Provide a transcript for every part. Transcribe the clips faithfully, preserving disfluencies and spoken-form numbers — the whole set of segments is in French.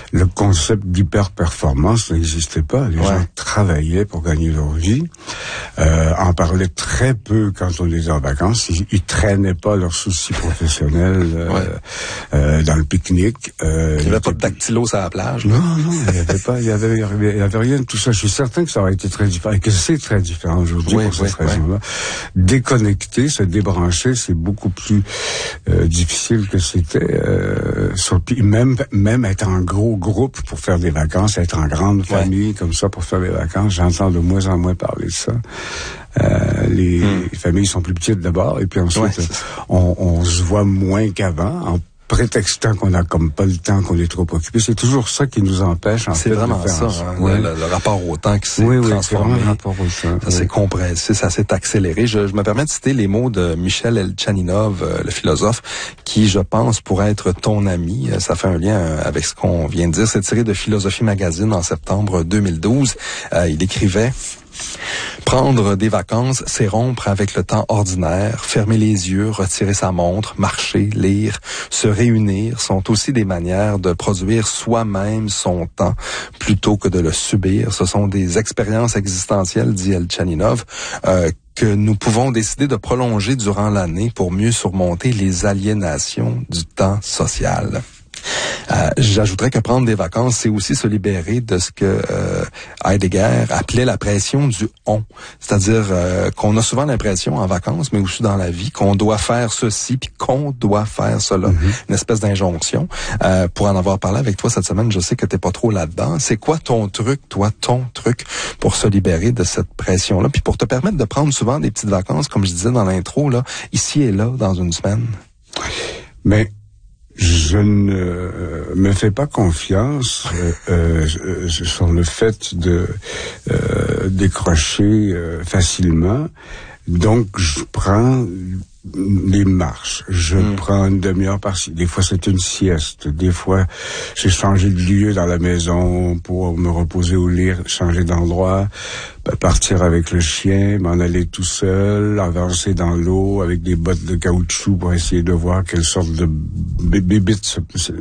le concept d'hyper-performance n'existait pas. Les ouais. gens travaillaient pour gagner leur vie, euh, en parlaient très peu quand on était en vacances. Ils, ils traînaient pas leurs soucis professionnels euh, ouais. euh, dans le pique-nique. Euh, il n'y avait pas de dactylo sur la plage. Non, non, il n'y avait pas, il y avait, il y avait rien de tout ça. Je suis certain que ça aurait été très différent et que c'est très différent aujourd'hui oui, pour oui, cette oui. raison-là. Déconnecter, se débrancher, c'est beaucoup plus euh, difficile que c'était. Euh, sur, même, même être en gros groupe pour faire des vacances, être en grande famille ouais. comme ça pour faire des vacances, j'entends de moins en moins parler de ça. Euh, les hmm. familles sont plus petites d'abord et puis ensuite ouais, on, on se voit moins qu'avant en prétextant qu'on a comme pas le temps, qu'on est trop occupé. C'est toujours ça qui nous empêche en c'est fait vraiment de faire ça, hein, ouais. le, le rapport au temps qui s'est oui, oui, transformé. C'est le rapport au temps. Ça oui. s'est compressé, ça s'est accéléré. Je, je me permets de citer les mots de Michel Elchaninov, euh, le philosophe, qui, je pense, pourrait être ton ami. Ça fait un lien euh, avec ce qu'on vient de dire. C'est tiré de Philosophie Magazine en septembre deux mille douze. Euh, il écrivait: prendre des vacances, c'est rompre avec le temps ordinaire. Fermer les yeux, retirer sa montre, marcher, lire, se réunir sont aussi des manières de produire soi-même son temps plutôt que de le subir. Ce sont des expériences existentielles, dit Elchaninov, euh, que nous pouvons décider de prolonger durant l'année pour mieux surmonter les aliénations du temps social. Euh, j'ajouterais que prendre des vacances, c'est aussi se libérer de ce que euh, Heidegger appelait la pression du « on ». C'est-à-dire euh, qu'on a souvent l'impression en vacances, mais aussi dans la vie, qu'on doit faire ceci, puis qu'on doit faire cela. Mm-hmm. Une espèce d'injonction. Euh, pour en avoir parlé avec toi cette semaine, je sais que t'es pas trop là-dedans. C'est quoi ton truc, toi, ton truc, pour se libérer de cette pression-là, puis pour te permettre de prendre souvent des petites vacances, comme je disais dans l'intro, là, ici et là, dans une semaine? Mais je ne euh, me fais pas confiance euh, euh, sur le fait de euh, décrocher euh, facilement. Donc, je prends des marches. Je mmh. prends une demi-heure par-ci. Des fois, c'est une sieste. Des fois, j'ai changé de lieu dans la maison pour me reposer au lit, changer d'endroit, partir avec le chien, m'en aller tout seul, avancer dans l'eau avec des bottes de caoutchouc pour essayer de voir quelle sorte de bébites.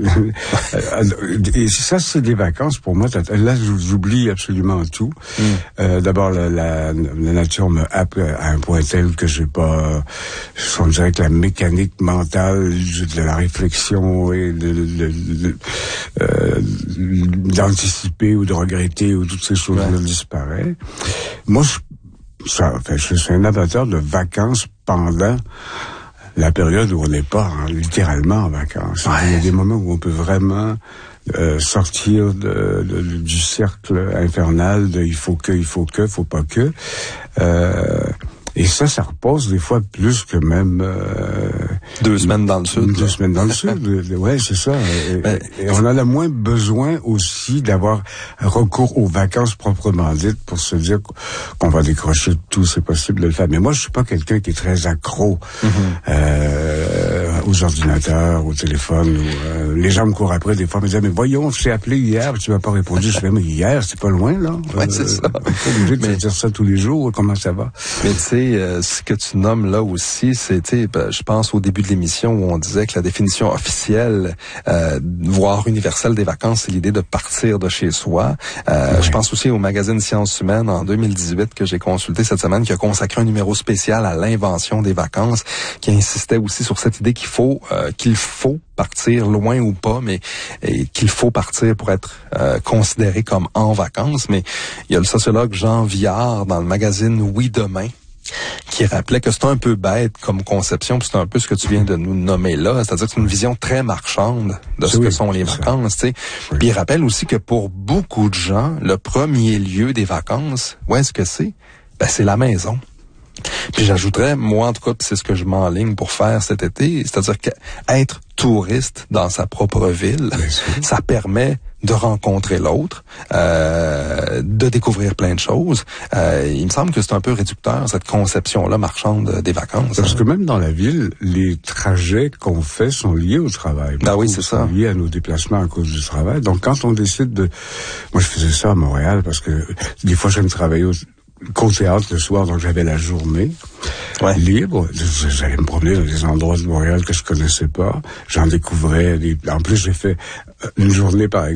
Et ça, c'est des vacances pour moi. Là, j'oublie absolument tout. Mm. Euh, d'abord, la, la, la nature me happe à un point tel que j'ai pas, on dirait que la mécanique mentale de la réflexion et de, de, de, de euh, d'anticiper ou de regretter ou toutes ces choses-là ouais. disparaissent. Moi, je, ça, enfin, je suis un amateur de vacances pendant la période où on n'est pas hein, littéralement en vacances. Ouais. Il y a des moments où on peut vraiment euh, sortir de, de, de, du cercle infernal de il faut que, il faut que, faut pas que. Euh, Et ça, ça repose des fois plus que même... Euh, deux semaines dans le sud. Deux là. semaines dans le sud, ouais, c'est ça. Et, ben, et on en a moins besoin aussi d'avoir recours aux vacances proprement dites pour se dire qu'on va décrocher de tout, c'est possible de le faire. Mais moi, je suis pas quelqu'un qui est très accro mm-hmm. euh, aux ordinateurs, au téléphone. Ou, euh, les gens me courent après, des fois, me disent « Mais voyons, je t'ai appelé hier, tu m'as pas répondu. » Je fais « Mais hier, c'est pas loin, là. » Ouais, c'est ça. On n'est pas obligé de mais, dire ça tous les jours. Comment ça va? Mais tu sais, Euh, ce que tu nommes là aussi, c'est, ben, je pense au début de l'émission où on disait que la définition officielle, euh, voire universelle des vacances, c'est l'idée de partir de chez soi. Euh, oui. Je pense aussi au magazine Sciences Humaines en deux mille dix-huit que j'ai consulté cette semaine, qui a consacré un numéro spécial à l'invention des vacances, qui insistait aussi sur cette idée qu'il faut, euh, qu'il faut partir loin ou pas, mais et qu'il faut partir pour être euh, considéré comme en vacances. Mais il y a le sociologue Jean Viard dans le magazine Oui Demain qui rappelait que c'est un peu bête comme conception, puis c'est un peu ce que tu viens de nous nommer là, c'est-à-dire que c'est une vision très marchande de ce oui, que sont les vacances, tu sais. Oui. Puis il rappelle aussi que pour beaucoup de gens, le premier lieu des vacances, où est-ce que c'est? Ben c'est la maison. Puis j'ajouterais, moi en tout cas, c'est ce que je m'enligne pour faire cet été, c'est-à-dire qu'être touriste dans sa propre ville, ça permet de rencontrer l'autre, euh, de découvrir plein de choses. Euh, il me semble que c'est un peu réducteur, cette conception-là marchande des vacances. Parce hein. que même dans la ville, les trajets qu'on fait sont liés au travail. Ah oui, c'est ça. Sont liés à nos déplacements à cause du travail. Donc quand on décide de... Moi, je faisais ça à Montréal parce que des fois, j'aime travailler au... qu'au théâtre le soir, donc j'avais la journée ouais. libre. J'allais me promener dans des endroits de Montréal que je connaissais pas. J'en découvrais. Des... En plus, j'ai fait une journée, par exemple,